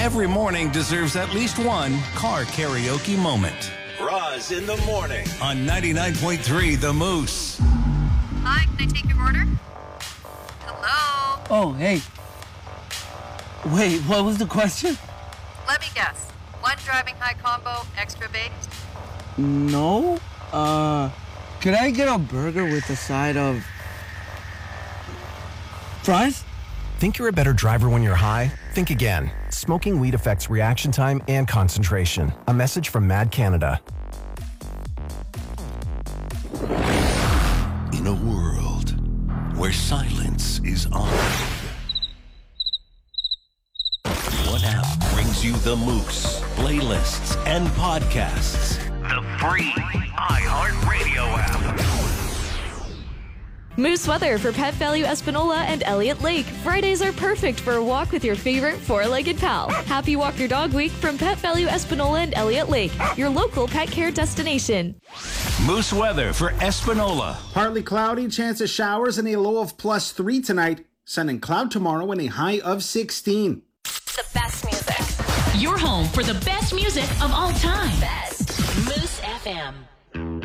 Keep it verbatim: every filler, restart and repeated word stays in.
Every morning deserves at least one car karaoke moment. Roz in the morning On ninety-nine point three The Moose. Hi, can I take your order? Hello? Oh, hey. Wait, what was the question? Let me guess. One driving high combo, extra baked? No. Uh, could I get a burger with a side of fries? Think you're a better driver when you're high? Think again. Smoking weed affects reaction time and concentration. A message from Mad Canada. In a world where silence is honored, what app brings you the Moose playlists and podcasts? the free iHeartRadio app. Moose weather for Pet Value Espanola and Elliott Lake. Fridays are perfect for a walk with your favorite four-legged pal. Happy Walk Your Dog Week from Pet Value Espanola and Elliott Lake, your local pet care destination. Moose weather for Espanola. Partly cloudy, chance of showers, and a low of plus three tonight. Sun and cloud tomorrow and a high of sixteen. The best music. Your home for the best music of all time. Best. Moose F M.